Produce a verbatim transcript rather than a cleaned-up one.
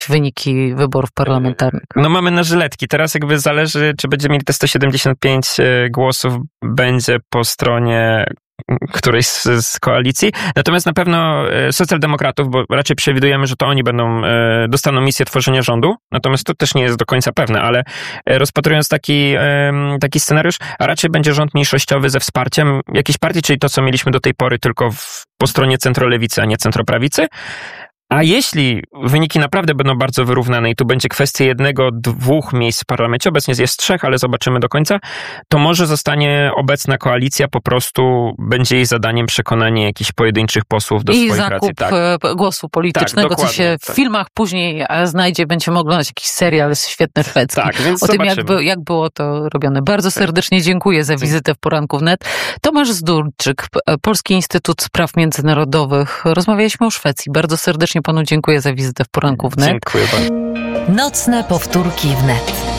wyniki wyborów parlamentarnych? No mamy na żyletki. Teraz jakby zależy, czy będziemy mieli te sto siedemdziesiąt pięć głosów będzie po stronie którejś z, z koalicji. Natomiast na pewno socjaldemokratów, bo raczej przewidujemy, że to oni będą, dostaną misję tworzenia rządu. Natomiast to też nie jest do końca pewne, ale rozpatrując taki, taki scenariusz, a raczej będzie rząd mniejszościowy ze wsparciem jakiejś partii, czyli to, co mieliśmy do tej pory tylko w, po stronie centrolewicy, a nie centroprawicy. A jeśli wyniki naprawdę będą bardzo wyrównane i tu będzie kwestia jednego, dwóch miejsc w parlamencie, obecnie jest trzech, ale zobaczymy do końca, to może zostanie obecna koalicja, po prostu będzie jej zadaniem przekonanie jakichś pojedynczych posłów do I swoich zakup racji. Tak. głosu politycznego, tak, co się w tak. filmach później znajdzie, będziemy oglądać jakiś serial świetny szwedzki. Tak, więc o tym, jak, zobaczymy. by, jak było to robione. Bardzo serdecznie dziękuję za wizytę w Poranku Wnet. Tomasz Zdurczyk, Polski Instytut Spraw Międzynarodowych. Rozmawialiśmy o Szwecji. Bardzo serdecznie panu dziękuję za wizytę w Poranku Wnet. Dziękuję bardzo. Nocne powtórki wnet.